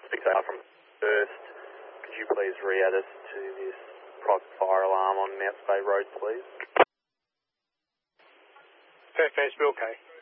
6AR from First. Could you please re-add us to this private fire alarm on Mounts Bay Road, please? Fairfax, Bill K.